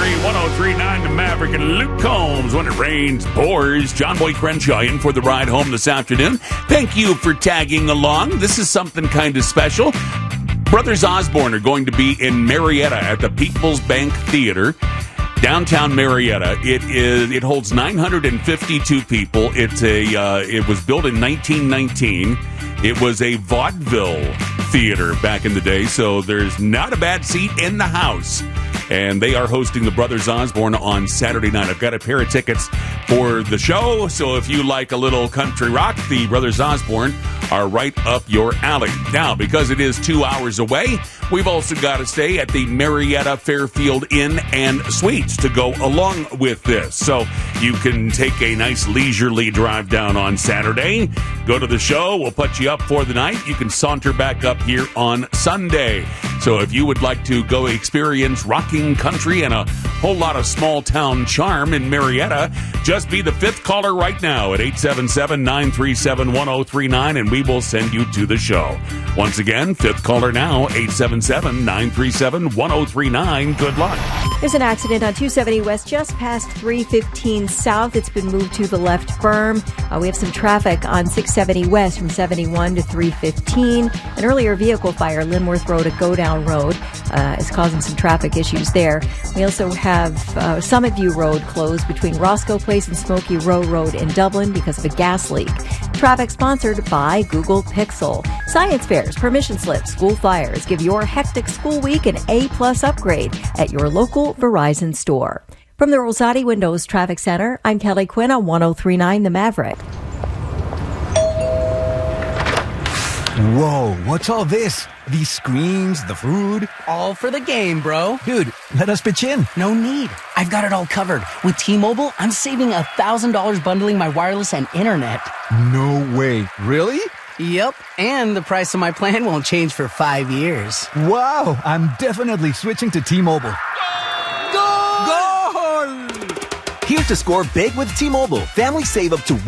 1039 The Maverick and Luke Combs. When it rains, pours. John Boy Crenshaw in for the ride home this afternoon. Thank you for tagging along. This is something kind of special. Brothers Osborne are going to be in Marietta at the People's Bank Theater, downtown Marietta. It holds 952 people. It was built in 1919. It was a vaudeville theater back in the day, so there's not a bad seat in the house. And they are hosting the Brothers Osborne on Saturday night. I've got a pair of tickets for the show, so if you like a little country rock, the Brothers Osborne are right up your alley. Now, because it is 2 hours away, we've also got to stay at the Marietta Fairfield Inn and Suites to go along with this. So you can take a nice leisurely drive down on Saturday, go to the show, we'll put you up for the night. You can saunter back up here on Sunday. So if you would like to go experience rocking country and a whole lot of small-town charm in Marietta, just be the fifth caller right now at 877-937-1039, and we will send you to the show. Once again, fifth caller now, 877-937-1039. Good luck. There's an accident on 270 West just past 315 South. It's been moved to the left berm. We have some traffic on 670 West from 71 to 315. An earlier vehicle fire, Linworth Road at Go Down Road, is causing some traffic issues there. We also have Summit View Road closed between Roscoe Place and Smoky Row Road in Dublin because of a gas leak. Traffic sponsored by Google Pixel. Science fairs, permission slips, school flyers. Give your hectic school week an A-plus upgrade at your local Verizon store. From the Rosati Windows Traffic Center, I'm Kelly Quinn on 1039 The Maverick. Whoa, what's all this? These screens, the food? All for the game, bro. Dude, let us pitch in. No need. I've got it all covered. With T-Mobile, I'm saving $1,000 bundling my wireless and internet. No way. Really? Yep, and the price of my plan won't change for 5 years. Wow, I'm definitely switching to T-Mobile. Goal! Here to score big with T-Mobile. Families save up to